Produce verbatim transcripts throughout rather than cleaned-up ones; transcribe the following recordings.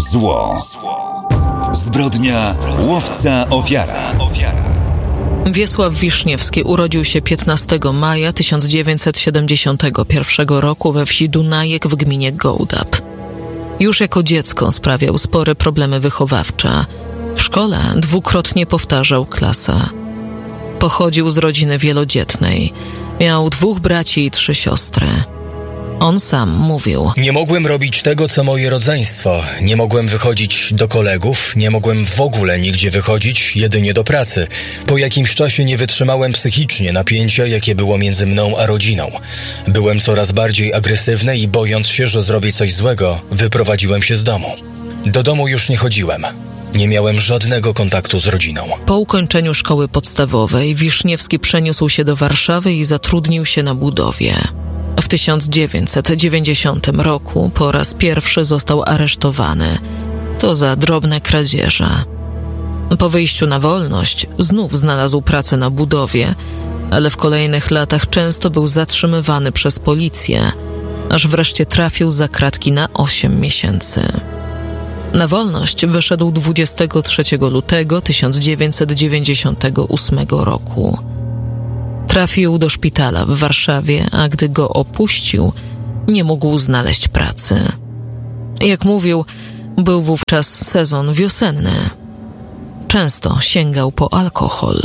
Zło. Zbrodnia, łowca, ofiara. Wiesław Wiszniewski urodził się piętnastego maja tysiąc dziewięćset siedemdziesiątego pierwszego roku we wsi Dunajek w gminie Gołdap. Już jako dziecko sprawiał spore problemy wychowawcze. W szkole dwukrotnie powtarzał klasę. Pochodził z rodziny wielodzietnej. Miał dwóch braci i trzy siostry. On sam mówił: Nie mogłem robić tego, co moje rodzeństwo. Nie mogłem wychodzić do kolegów, nie mogłem w ogóle nigdzie wychodzić, jedynie do pracy. Po jakimś czasie nie wytrzymałem psychicznie napięcia, jakie było między mną a rodziną. Byłem coraz bardziej agresywny i bojąc się, że zrobię coś złego, wyprowadziłem się z domu. Do domu już nie chodziłem. Nie miałem żadnego kontaktu z rodziną. Po ukończeniu szkoły podstawowej Wiszniewski przeniósł się do Warszawy i zatrudnił się na budowie. W tysiąc dziewięćset dziewięćdziesiątym roku po raz pierwszy został aresztowany. To za drobne kradzieże. Po wyjściu na wolność znów znalazł pracę na budowie, ale w kolejnych latach często był zatrzymywany przez policję, aż wreszcie trafił za kratki na osiem miesięcy. Na wolność wyszedł dwudziestego trzeciego lutego tysiąc dziewięćset dziewięćdziesiątego ósmego roku. Trafił do szpitala w Warszawie, a gdy go opuścił, nie mógł znaleźć pracy. Jak mówił, był wówczas sezon wiosenny. Często sięgał po alkohol.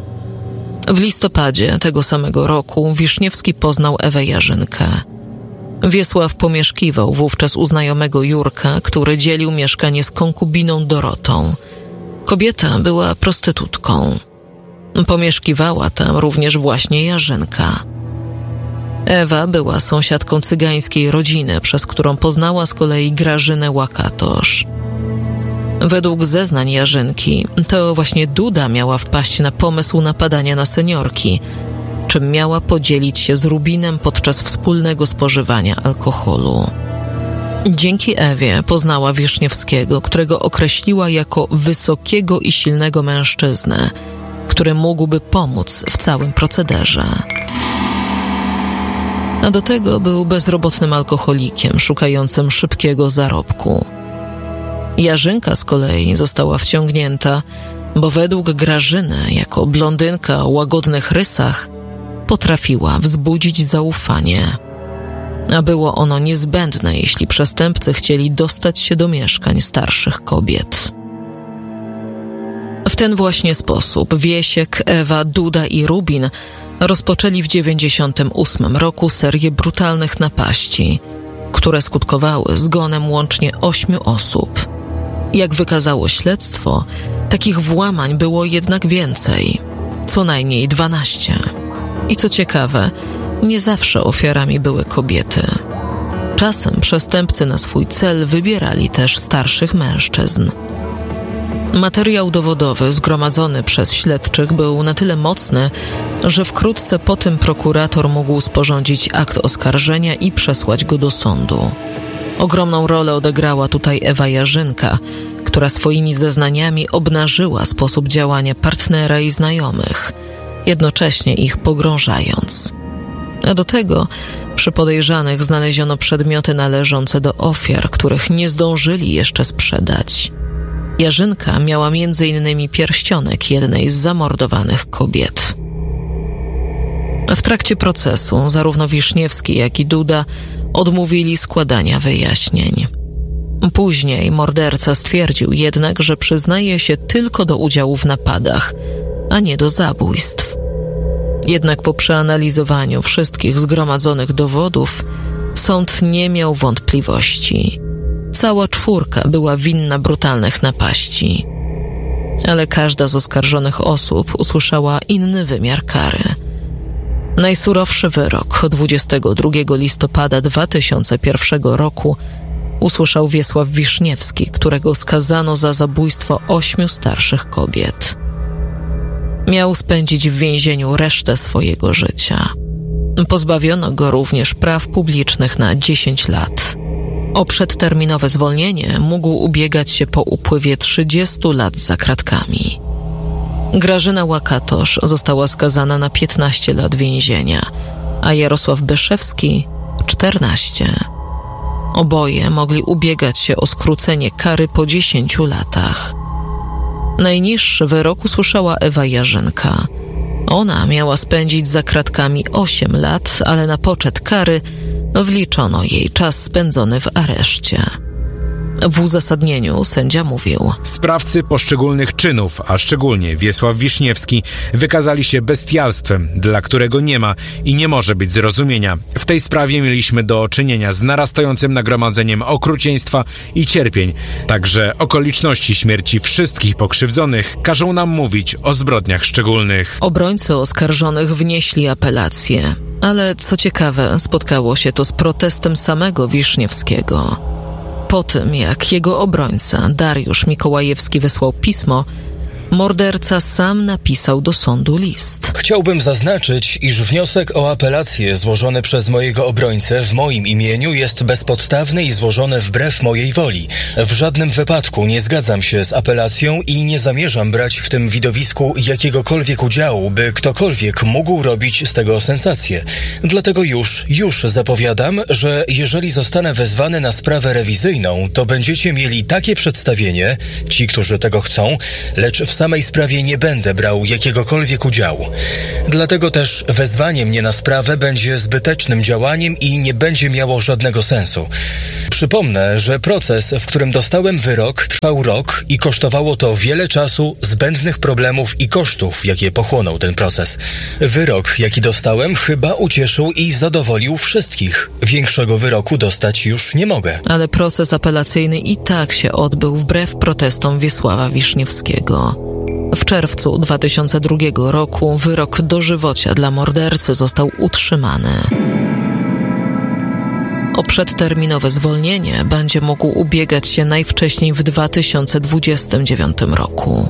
W listopadzie tego samego roku Wiszniewski poznał Ewę Jarzynkę. Wiesław pomieszkiwał wówczas u znajomego Jurka, który dzielił mieszkanie z konkubiną Dorotą. Kobieta była prostytutką. Pomieszkiwała tam również właśnie Jarzynka. Ewa była sąsiadką cygańskiej rodziny, przez którą poznała z kolei Grażynę Łakatosz. Według zeznań Jarzynki, to właśnie Duda miała wpaść na pomysł napadania na seniorki, czym miała podzielić się z Rubinem podczas wspólnego spożywania alkoholu. Dzięki Ewie poznała Wiszniewskiego, którego określiła jako wysokiego i silnego mężczyznę, który mógłby pomóc w całym procederze. A do tego był bezrobotnym alkoholikiem szukającym szybkiego zarobku. Jarzynka z kolei została wciągnięta, bo według Grażyny, jako blondynka o łagodnych rysach, potrafiła wzbudzić zaufanie. A było ono niezbędne, jeśli przestępcy chcieli dostać się do mieszkań starszych kobiet. W ten właśnie sposób Wiesiek, Ewa, Duda i Rubin rozpoczęli w dziewięćdziesiątym ósmym roku serię brutalnych napaści, które skutkowały zgonem łącznie ośmiu osób. Jak wykazało śledztwo, takich włamań było jednak więcej, co najmniej dwanaście. I co ciekawe, nie zawsze ofiarami były kobiety. Czasem przestępcy na swój cel wybierali też starszych mężczyzn. Materiał dowodowy zgromadzony przez śledczych był na tyle mocny, że wkrótce po tym prokurator mógł sporządzić akt oskarżenia i przesłać go do sądu. Ogromną rolę odegrała tutaj Ewa Jarzynka, która swoimi zeznaniami obnażyła sposób działania partnera i znajomych, jednocześnie ich pogrążając. A do tego przy podejrzanych znaleziono przedmioty należące do ofiar, których nie zdążyli jeszcze sprzedać. Jarzynka miała między innymi pierścionek jednej z zamordowanych kobiet. W trakcie procesu zarówno Wiszniewski, jak i Duda odmówili składania wyjaśnień. Później morderca stwierdził jednak, że przyznaje się tylko do udziału w napadach, a nie do zabójstw. Jednak po przeanalizowaniu wszystkich zgromadzonych dowodów sąd nie miał wątpliwości. Cała czwórka była winna brutalnych napaści. Ale każda z oskarżonych osób usłyszała inny wymiar kary. Najsurowszy wyrok dwudziestego drugiego listopada dwa tysiące pierwszego roku usłyszał Wiesław Wiszniewski, którego skazano za zabójstwo ośmiu starszych kobiet. Miał spędzić w więzieniu resztę swojego życia. Pozbawiono go również praw publicznych na dziesięć lat. O przedterminowe zwolnienie mógł ubiegać się po upływie trzydziestu lat za kratkami. Grażyna Łakatosz została skazana na piętnaście lat więzienia, a Jarosław Byszewski czternaście. Oboje mogli ubiegać się o skrócenie kary po dziesięciu latach. Najniższy wyrok usłyszała Ewa Jarzynka. Ona miała spędzić za kratkami osiem lat, ale na poczet kary wliczono jej czas spędzony w areszcie. W uzasadnieniu sędzia mówił: sprawcy poszczególnych czynów, a szczególnie Wiesław Wiśniewski, wykazali się bestialstwem, dla którego nie ma i nie może być zrozumienia. W tej sprawie mieliśmy do czynienia z narastającym nagromadzeniem okrucieństwa i cierpień. Także okoliczności śmierci wszystkich pokrzywdzonych każą nam mówić o zbrodniach szczególnych. Obrońcy oskarżonych wnieśli apelację, ale co ciekawe, spotkało się to z protestem samego Wiśniewskiego. Po tym, jak jego obrońca Dariusz Mikołajewski wysłał pismo, morderca sam napisał do sądu list. Chciałbym zaznaczyć, iż wniosek o apelację złożony przez mojego obrońcę w moim imieniu jest bezpodstawny i złożony wbrew mojej woli. W żadnym wypadku nie zgadzam się z apelacją i nie zamierzam brać w tym widowisku jakiegokolwiek udziału, by ktokolwiek mógł robić z tego sensację. Dlatego już, już zapowiadam, że jeżeli zostanę wezwany na sprawę rewizyjną, to będziecie mieli takie przedstawienie, ci, którzy tego chcą, lecz w samej sprawie nie będę brał jakiegokolwiek udziału. Dlatego też wezwanie mnie na sprawę będzie zbytecznym działaniem i nie będzie miało żadnego sensu. Przypomnę, że proces, w którym dostałem wyrok, trwał rok i kosztowało to wiele czasu, zbędnych problemów i kosztów, jakie pochłonął ten proces. Wyrok, jaki dostałem, chyba ucieszył i zadowolił wszystkich. Większego wyroku dostać już nie mogę. Ale proces apelacyjny i tak się odbył wbrew protestom Wiesława Wiśniewskiego. W czerwcu dwa tysiące drugiego roku wyrok dożywocia dla mordercy został utrzymany. O przedterminowe zwolnienie będzie mógł ubiegać się najwcześniej w dwa tysiące dwudziestym dziewiątym roku.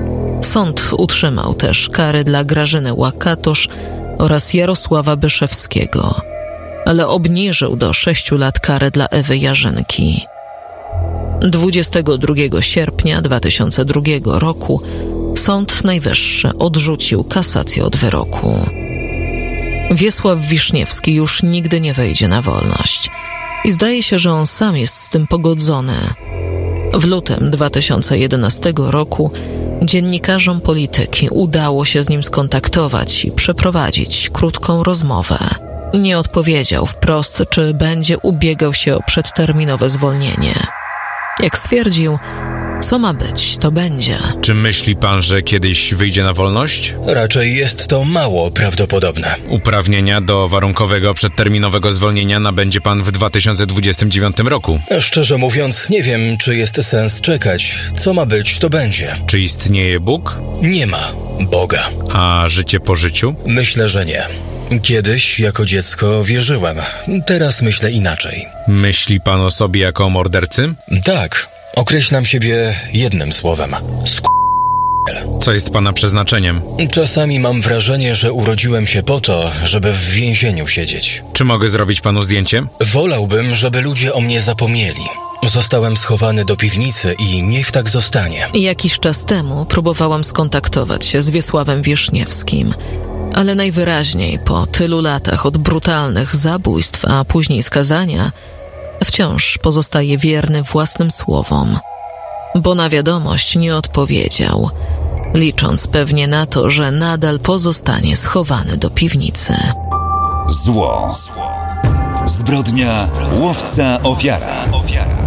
Sąd utrzymał też kary dla Grażyny Łakatosz oraz Jarosława Byszewskiego, ale obniżył do sześciu lat karę dla Ewy Jarzynki. dwudziestego drugiego sierpnia dwa tysiące drugiego roku Sąd Najwyższy odrzucił kasację od wyroku. Wiesław Wiśniewski już nigdy nie wejdzie na wolność i zdaje się, że on sam jest z tym pogodzony. W lutym dwa tysiące jedenastego roku dziennikarzom Polityki udało się z nim skontaktować i przeprowadzić krótką rozmowę. Nie odpowiedział wprost, czy będzie ubiegał się o przedterminowe zwolnienie. Jak stwierdził, co ma być, to będzie. Czy myśli pan, że kiedyś wyjdzie na wolność? Raczej jest to mało prawdopodobne. Uprawnienia do warunkowego przedterminowego zwolnienia nabędzie pan w dwa tysiące dwudziestym dziewiątym roku. Szczerze mówiąc, nie wiem, czy jest sens czekać. Co ma być, to będzie. Czy istnieje Bóg? Nie ma Boga. A życie po życiu? Myślę, że nie. Kiedyś, jako dziecko, wierzyłem. Teraz myślę inaczej. Myśli pan o sobie jako o mordercy? Tak. Określam siebie jednym słowem. Sk... Co jest pana przeznaczeniem? Czasami mam wrażenie, że urodziłem się po to, żeby w więzieniu siedzieć. Czy mogę zrobić panu zdjęcie? Wolałbym, żeby ludzie o mnie zapomnieli. Zostałem schowany do piwnicy i niech tak zostanie. Jakiś czas temu próbowałam skontaktować się z Wiesławem Wiśniewskim, ale najwyraźniej po tylu latach od brutalnych zabójstw, a później skazania, wciąż pozostaje wierny własnym słowom, bo na wiadomość nie odpowiedział, licząc pewnie na to, że nadal pozostanie schowany do piwnicy. Zło. Zbrodnia, łowca, ofiara.